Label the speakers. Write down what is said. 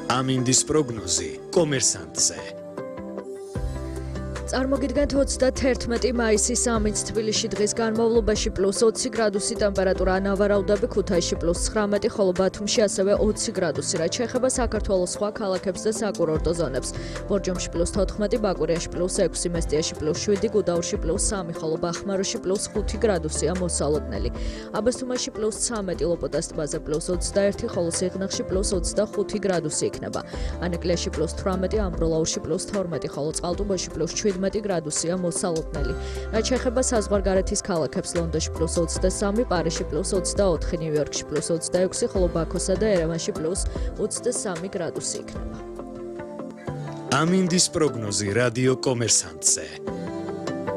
Speaker 1: ამინდის პროგნოზი კომერსანტზე.
Speaker 2: წარმოგიდგენთ 31 მაისის ამინდს თბილისში დღის განმავლობაში +20 გრადუსი ტემპერატურა, ნავარაუდები ქუთაისში +19, ხოლო ბათუმში ასევე 20 გრადუსი, რაც შეეხება საქართველოს სხვა ქალაქებს და საკურორტო ზონებს. ბორჯომში +14, ბაკურიაში +6, მესტიაში +7, გუდაურში +3, ხოლო ბახმაროში +5 გრადუსია მოსალოდნელი. აბასთუმანში +13, ლოპოტას ტბაზე +21, ხოლო სიღნაღში +25 გრადუსი იქნება. ანეკლიაში +18, ამბროლაურში +12, ხოლო წყალტუბოში +7 გრადუსია მოსალოდნელი. რაც შეეხება საზღვარგარეთის ქალაქებს, ლონდონში +23, პარიზში +24, ნიუ-იორკში +26, ხოლო ბაქოსა და ერევანში +23 გრადუსი იქნება.
Speaker 1: ამინდის პროგნოზი რადიო კომერსანტზე.